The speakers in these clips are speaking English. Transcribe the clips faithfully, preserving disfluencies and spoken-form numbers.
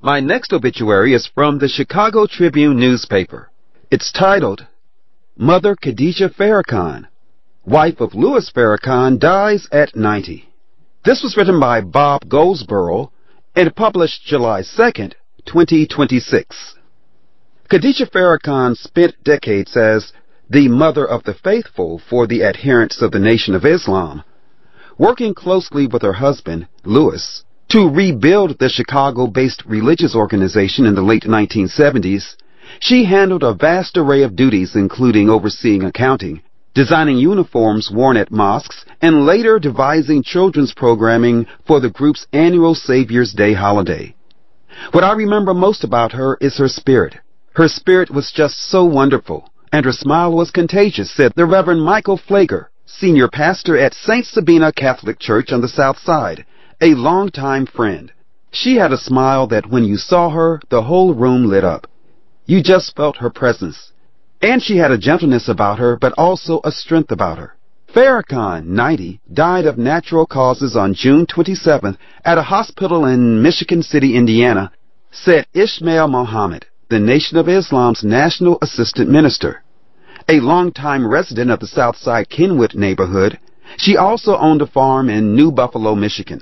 My next obituary is from the Chicago Tribune newspaper. It's titled, Mother Khadijah Farrakhan, wife of Louis Farrakhan, dies at ninety. This was written by Bob Goldsboro and published July second, twenty twenty-six. Khadijah Farrakhan spent decades as the mother of the faithful for the adherents of the Nation of Islam, working closely with her husband, Louis, to rebuild the Chicago-based religious organization in the late nineteen seventies. She handled a vast array of duties, including overseeing accounting, designing uniforms worn at mosques, and later devising children's programming for the group's annual Savior's Day holiday. What I remember most about her is her spirit. Her spirit was just so wonderful, and her smile was contagious, said the Reverend Michael Flager, senior pastor at Saint Sabina Catholic Church on the South Side, a longtime friend. She had a smile that when you saw her, the whole room lit up. You just felt her presence. And she had a gentleness about her, but also a strength about her. Farrakhan, ninety, died of natural causes on June twenty-seventh at a hospital in Michigan City, Indiana, said Ismail Mohammed, the Nation of Islam's national assistant minister. A longtime resident of the Southside Kenwood neighborhood, she also owned a farm in New Buffalo, Michigan.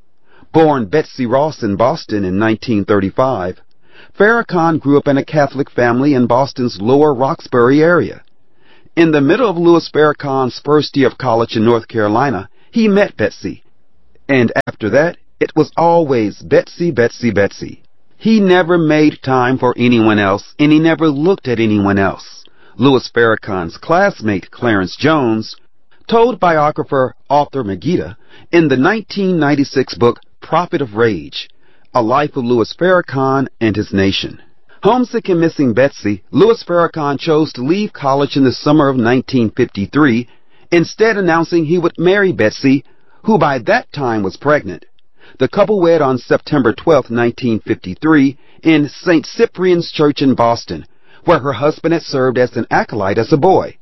Born Betsy Ross in Boston in nineteen thirty-five, Farrakhan grew up in a Catholic family in Boston's Lower Roxbury area. In the middle of Louis Farrakhan's first year of college in North Carolina, he met Betsy. And after that, it was always Betsy, Betsy, Betsy. He never made time for anyone else, and he never looked at anyone else. Louis Farrakhan's classmate, Clarence Jones, told biographer Arthur Magida in the nineteen ninety-six book Prophet of Rage, A Life of Louis Farrakhan and His Nation. Homesick and missing Betsy, Louis Farrakhan chose to leave college in the summer of nineteen fifty-three, instead announcing he would marry Betsy, who by that time was pregnant. The couple wed on September twelfth, nineteen fifty-three, in Saint Cyprian's Church in Boston, where her husband had served as an acolyte as a boy.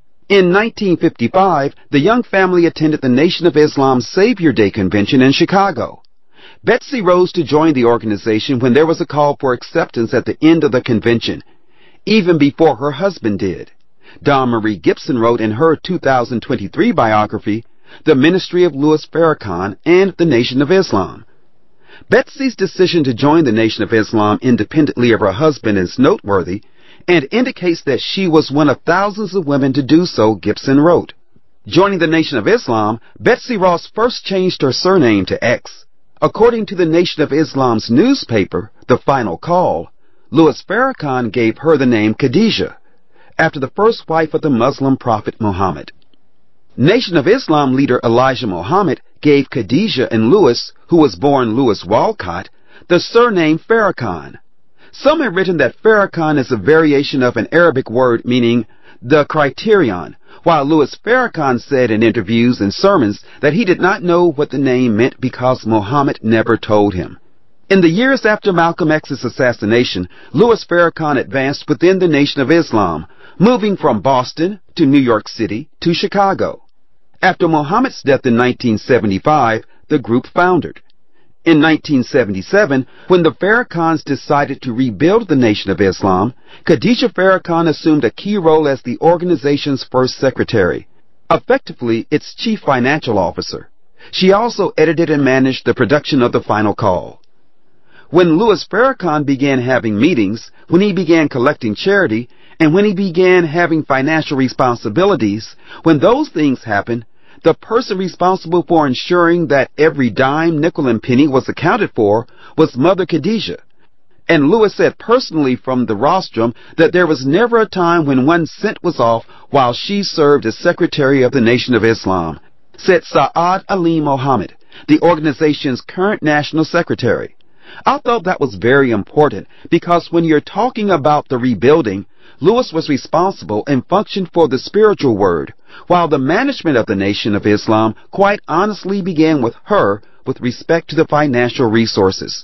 In nineteen fifty-five, the young family attended the Nation of Islam's Savior Day convention in Chicago. Betsy rose to join the organization when there was a call for acceptance at the end of the convention, even before her husband did. Dawn Marie Gibson wrote in her two thousand twenty-three biography, The Ministry of Louis Farrakhan and the Nation of Islam. Betsy's decision to join the Nation of Islam independently of her husband is noteworthy and indicates that she was one of thousands of women to do so, Gibson wrote. Joining the Nation of Islam, Betsy Ross first changed her surname to X. According to the Nation of Islam's newspaper, The Final Call, Louis Farrakhan gave her the name Khadijah, after the first wife of the Muslim prophet Muhammad. Nation of Islam leader Elijah Muhammad gave Khadijah and Louis, who was born Louis Walcott, the surname Farrakhan. Some have written that Farrakhan is a variation of an Arabic word meaning the criterion, while Louis Farrakhan said in interviews and sermons that he did not know what the name meant because Muhammad never told him. In the years after Malcolm X's assassination, Louis Farrakhan advanced within the Nation of Islam, moving from Boston to New York City to Chicago. After Muhammad's death in nineteen seventy-five, the group foundered. In nineteen seventy-seven, when the Farrakhans decided to rebuild the Nation of Islam, Khadijah Farrakhan assumed a key role as the organization's first secretary, effectively its chief financial officer. She also edited and managed the production of The Final Call. When Louis Farrakhan began having meetings, when he began collecting charity, and when he began having financial responsibilities, when those things happened, the person responsible for ensuring that every dime, nickel, and penny was accounted for was Mother Khadijah. And Louis said personally from the rostrum that there was never a time when one cent was off while she served as Secretary of the Nation of Islam, said Saad Ali Mohammed, the organization's current National Secretary. I thought that was very important because when you're talking about the rebuilding, Louis was responsible and functioned for the spiritual word, while the management of the Nation of Islam quite honestly began with her with respect to the financial resources.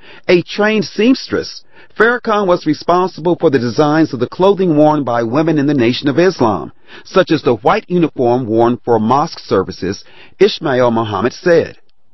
A trained seamstress, Farrakhan was responsible for the designs of the clothing worn by women in the Nation of Islam, such as the white uniform worn for mosque services, Ismail Mohammed said.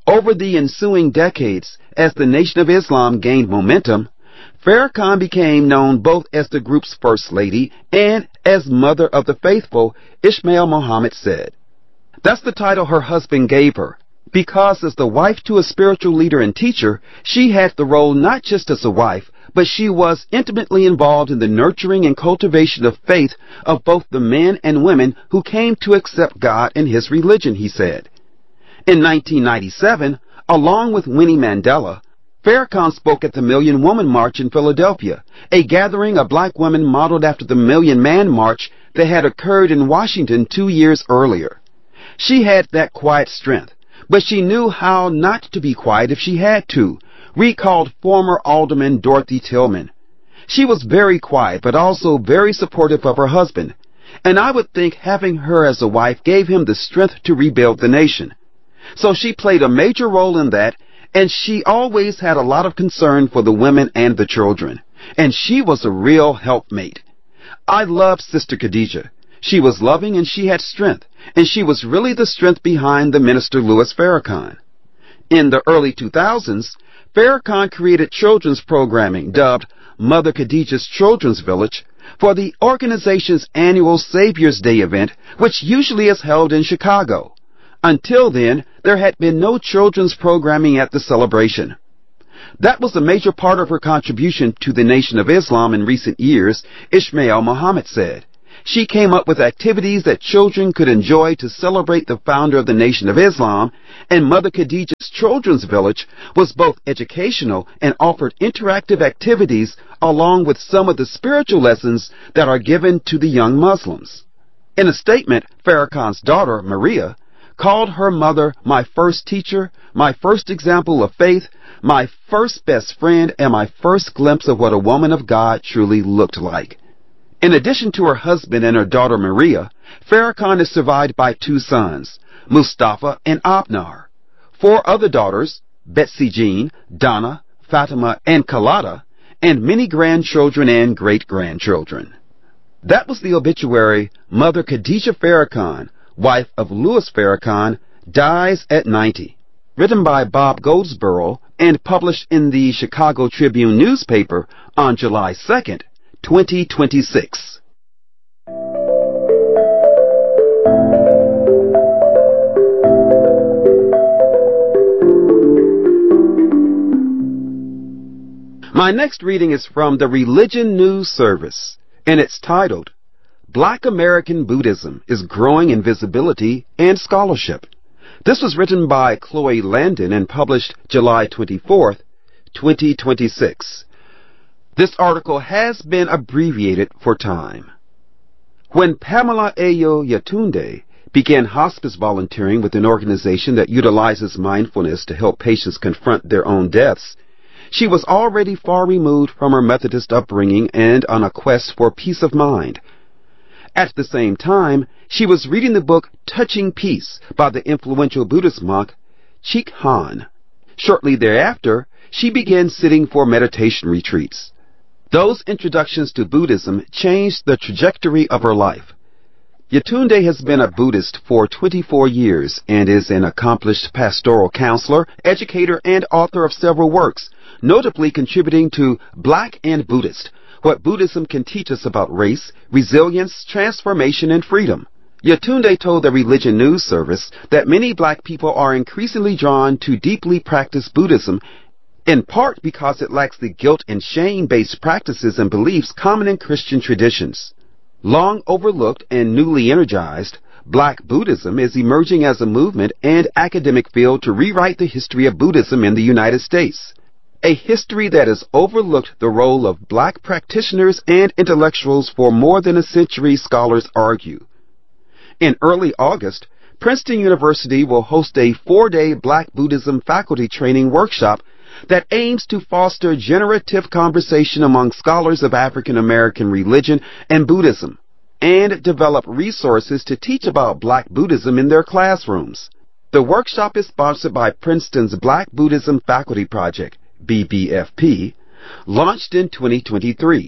Over the ensuing decades, as the Nation of Islam gained momentum, Farrakhan became known both as the group's First Lady and as Mother of the Faithful, Ismail Muhammad said. That's the title her husband gave her, because as the wife to a spiritual leader and teacher, she had the role not just as a wife, but she was intimately involved in the nurturing and cultivation of faith of both the men and women who came to accept God and his religion, he said. In nineteen ninety-seven, along with Winnie Mandela, Farrakhan spoke at the Million Woman March in Philadelphia, a gathering of black women modeled after the Million Man March that had occurred in Washington two years earlier. She had that quiet strength, but she knew how not to be quiet if she had to, recalled former Alderman Dorothy Tillman. She was very quiet, but also very supportive of her husband, and I would think having her as a wife gave him the strength to rebuild the nation. So she played a major role in that, and she always had a lot of concern for the women and the children, and she was a real helpmate. I loved Sister Khadijah. She was loving and she had strength, and she was really the strength behind the minister Louis Farrakhan. In the early two thousands, Farrakhan created children's programming dubbed Mother Khadijah's Children's Village for the organization's annual Savior's Day event, which usually is held in Chicago. Until then, there had been no children's programming at the celebration. That was a major part of her contribution to the Nation of Islam in recent years, Ismail Muhammad said. She came up with activities that children could enjoy to celebrate the founder of the Nation of Islam, and Mother Khadijah's Children's Village was both educational and offered interactive activities along with some of the spiritual lessons that are given to the young Muslims. In a statement, Farrakhan's daughter, Maria, called her mother my first teacher, my first example of faith, my first best friend, and my first glimpse of what a woman of God truly looked like. In addition to her husband and her daughter Maria, Farrakhan is survived by two sons, Mustafa and Abnar, four other daughters, Betsy Jean, Donna, Fatima, and Kalada, and many grandchildren and great-grandchildren. That was the obituary. Mother Khadijah Farrakhan, wife of Louis Farrakhan, dies at ninety. Written by Bob Goldsboro and published in the Chicago Tribune newspaper on July second, twenty twenty-six. My next reading is from the Religion News Service, and it's titled, Black American Buddhism is Growing in Visibility and Scholarship. This was written by Chloe Landon and published July twenty-fourth, twenty twenty-six. This article has been abbreviated for time. When Pamela Ayo Yatunde began hospice volunteering with an organization that utilizes mindfulness to help patients confront their own deaths, she was already far removed from her Methodist upbringing and on a quest for peace of mind. At the same time, she was reading the book Touching Peace by the influential Buddhist monk Thich Han. Shortly thereafter, she began sitting for meditation retreats. Those introductions to Buddhism changed the trajectory of her life. Yatunde has been a Buddhist for twenty-four years and is an accomplished pastoral counselor, educator, and author of several works, notably contributing to Black and Buddhist, What Buddhism Can Teach Us About Race, Resilience, Transformation, and Freedom. Yatunde told the Religion News Service that many black people are increasingly drawn to deeply practice Buddhism, in part because it lacks the guilt and shame-based practices and beliefs common in Christian traditions. Long overlooked and newly energized, Black Buddhism is emerging as a movement and academic field to rewrite the history of Buddhism in the United States. A history that has overlooked the role of black practitioners and intellectuals for more than a century, scholars argue. In early August, Princeton University will host a four-day Black Buddhism faculty training workshop that aims to foster generative conversation among scholars of African American religion and Buddhism, and develop resources to teach about Black Buddhism in their classrooms. The workshop is sponsored by Princeton's Black Buddhism Faculty Project, B B F P, launched in twenty twenty-three.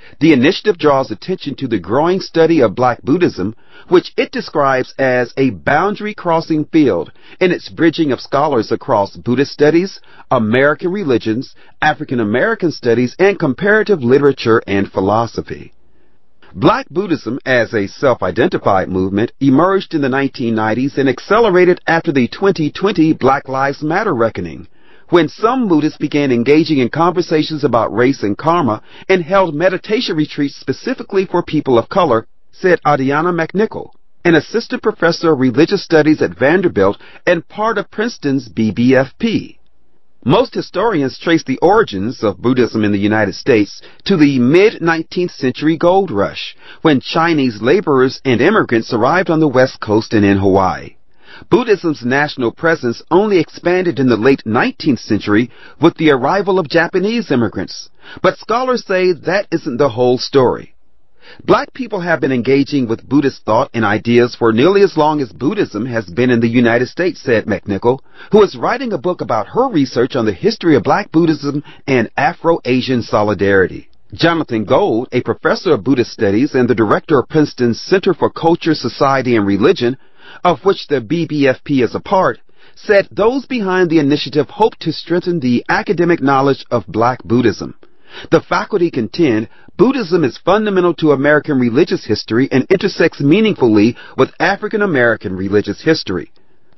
The initiative draws attention to the growing study of Black Buddhism, which it describes as a boundary-crossing field in its bridging of scholars across Buddhist studies, American religions, African American studies, and comparative literature and philosophy. Black Buddhism, as a self-identified movement, emerged in the nineteen nineties and accelerated after the twenty twenty Black Lives Matter reckoning, when some Buddhists began engaging in conversations about race and karma and held meditation retreats specifically for people of color, said Adriana McNichol, an assistant professor of religious studies at Vanderbilt and part of Princeton's B B F P. Most historians trace the origins of Buddhism in the United States to the mid-nineteenth century gold rush, when Chinese laborers and immigrants arrived on the West Coast and in Hawaii. Buddhism's national presence only expanded in the late nineteenth century with the arrival of Japanese immigrants, but scholars say that isn't the whole story. Black people have been engaging with Buddhist thought and ideas for nearly as long as Buddhism has been in the United States, said McNichol, who is writing a book about her research on the history of Black Buddhism and Afro-Asian solidarity. Jonathan Gold, a professor of Buddhist studies and the director of Princeton's Center for Culture, Society, and Religion, of which the B B F P is a part, said those behind the initiative hope to strengthen the academic knowledge of Black Buddhism. The faculty contend Buddhism is fundamental to American religious history and intersects meaningfully with African American religious history.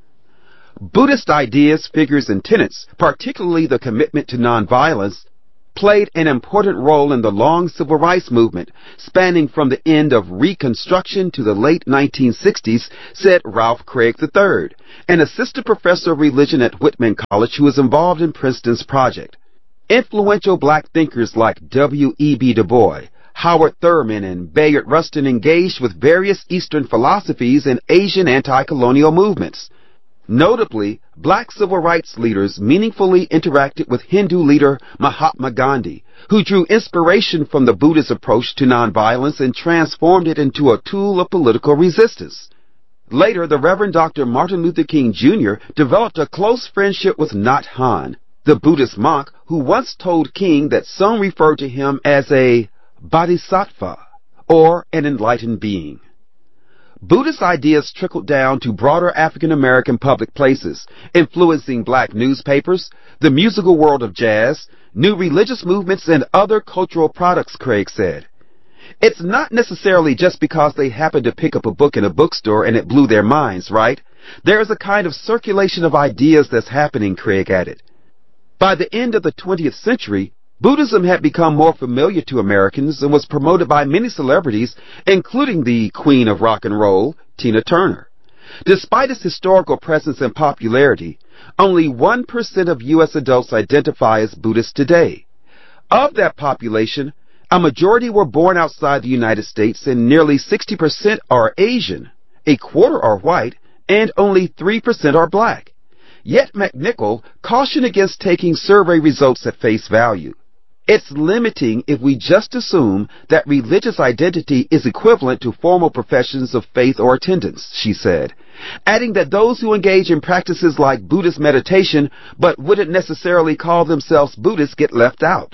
Buddhist ideas, figures, and tenets, particularly the commitment to nonviolence, played an important role in the long civil rights movement, spanning from the end of Reconstruction to the late nineteen sixties, said Ralph Craig the third, an assistant professor of religion at Whitman College who was involved in Princeton's project. Influential black thinkers like W E B Du Bois, Howard Thurman, and Bayard Rustin engaged with various Eastern philosophies and Asian anti-colonial movements. Notably, black civil rights leaders meaningfully interacted with Hindu leader Mahatma Gandhi, who drew inspiration from the Buddhist approach to nonviolence and transformed it into a tool of political resistance. Later, the Reverend Doctor Martin Luther King Junior developed a close friendship with Nhat Hanh, the Buddhist monk who once told King that some referred to him as a bodhisattva, or an enlightened being. Buddhist ideas trickled down to broader African American public places, influencing black newspapers, the musical world of jazz, new religious movements, and other cultural products, Craig said. It's not necessarily just because they happened to pick up a book in a bookstore and it blew their minds, right? There is a kind of circulation of ideas that's happening, Craig added. By the end of the twentieth century, Buddhism had become more familiar to Americans and was promoted by many celebrities, including the Queen of Rock and Roll, Tina Turner. Despite its historical presence and popularity, only one percent of U S adults identify as Buddhist today. Of that population, a majority were born outside the United States and nearly sixty percent are Asian, a quarter are white, and only three percent are black. Yet McNichol cautioned against taking survey results at face value. It's limiting if we just assume that religious identity is equivalent to formal professions of faith or attendance, she said, adding that those who engage in practices like Buddhist meditation but wouldn't necessarily call themselves Buddhists get left out.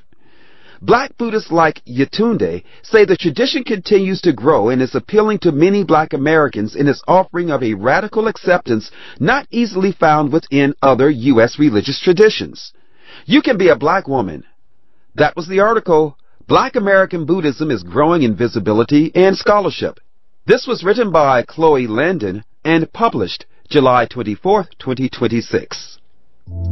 Black Buddhists like Yetunde say the tradition continues to grow and is appealing to many black Americans in its offering of a radical acceptance not easily found within other U S religious traditions. You can be a black woman. That was the article, Black American Buddhism is Growing in Visibility and Scholarship. This was written by Chloe Landon and published July twenty-fourth, twenty twenty-six.